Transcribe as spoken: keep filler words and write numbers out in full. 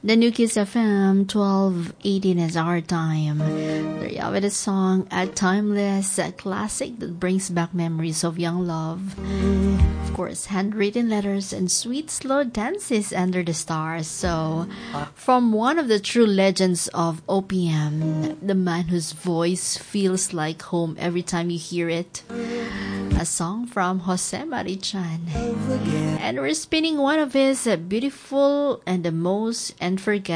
The New Kids F M, twelve eighteen is our time. There you have it, a song, a timeless a classic that brings back memories of young love. Of course, handwritten letters and sweet slow dances under the stars. So, from one of the true legends of O P M, the man whose voice feels like home every time you hear it. A song from Jose Marichan. And we're spinning one of his beautiful and the most unforgettable